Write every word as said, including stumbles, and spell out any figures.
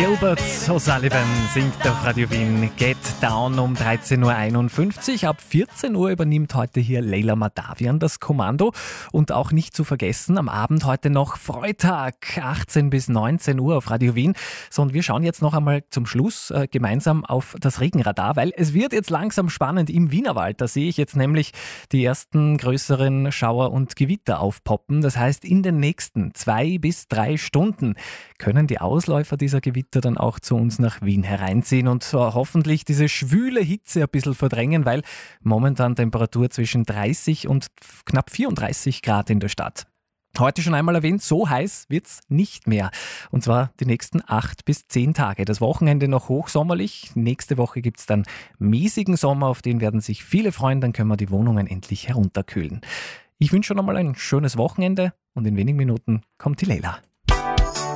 Gilbert O'Sullivan singt auf Radio Wien Get Down um dreizehn Uhr einundfünfzig. Ab vierzehn Uhr übernimmt heute hier Leila Madavian das Kommando. Und auch nicht zu vergessen, am Abend heute noch Freitag, achtzehn bis neunzehn Uhr auf Radio Wien. So, und wir schauen jetzt noch einmal zum Schluss äh, gemeinsam auf das Regenradar, weil es wird jetzt langsam spannend im Wienerwald. Da sehe ich jetzt nämlich die ersten größeren Schauer und Gewitter aufpoppen. Das heißt, in den nächsten zwei bis drei Stunden können die Ausläufer dieser Gewitter dann auch zu uns nach Wien hereinziehen und so hoffentlich diese schwüle Hitze ein bisschen verdrängen, weil momentan Temperatur zwischen dreißig und knapp vierunddreißig Grad in der Stadt. Heute schon einmal erwähnt, so heiß wird's nicht mehr. Und zwar die nächsten acht bis zehn Tage. Das Wochenende noch hochsommerlich. Nächste Woche gibt's dann mäßigen Sommer, auf den werden sich viele freuen. Dann können wir die Wohnungen endlich herunterkühlen. Ich wünsche schon einmal ein schönes Wochenende und in wenigen Minuten kommt die Leila.